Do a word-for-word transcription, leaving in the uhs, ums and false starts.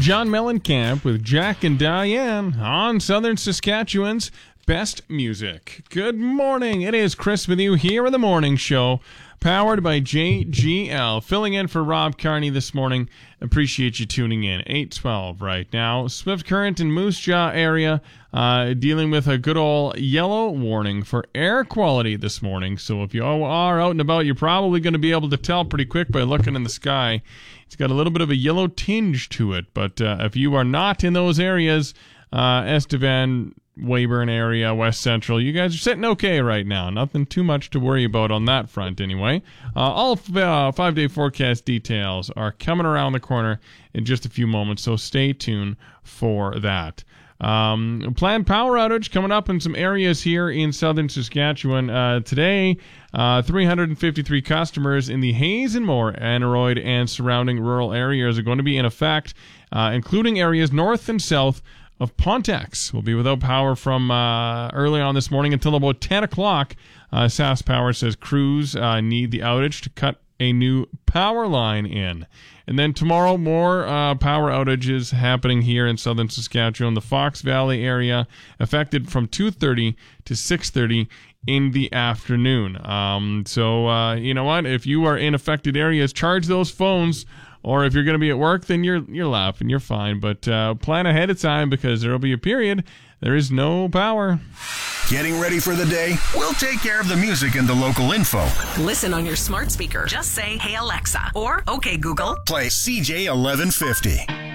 John Mellencamp with Jack and Diane on Southern Saskatchewan's Best Music. Good morning. It is Chris with you here in the morning show, powered by J G L. Filling in for Rob Carney this morning. Appreciate you tuning in. eight twelve right now. Swift Current and Moose Jaw area uh, dealing with a good old yellow warning for air quality this morning. So if you are out and about, you're probably going to be able to tell pretty quick by looking in the sky. It's got a little bit of a yellow tinge to it. But uh, if you are not in those areas, uh, Estevan, Weyburn area, West Central, you guys are sitting okay right now. Nothing too much to worry about on that front anyway. Uh, all uh, five-day forecast details are coming around the corner in just a few moments, so stay tuned for that. Um, planned power outage coming up in some areas here in southern Saskatchewan. Uh, today, uh, three hundred fifty-three customers in the Hayes and Moore, Aneroid, and surrounding rural areas are going to be in effect, uh, including areas north and south of Pontex. Will be without power from uh, early on this morning until about ten o'clock. Uh, SaskPower says crews uh, need the outage to cut a new power line in. And then tomorrow, more uh, power outages happening here in southern Saskatchewan. The Fox Valley area affected from two thirty to six thirty in the afternoon. Um, so, uh, you know what? If you are in affected areas, charge those phones. Or if you're going to be at work, then you're you're laughing. You're fine. But uh, plan ahead of time because there will be a period there is no power. Getting ready for the day? We'll take care of the music and the local info. Listen on your smart speaker. Just say, "Hey Alexa," or "Okay Google." Play C J eleven fifty.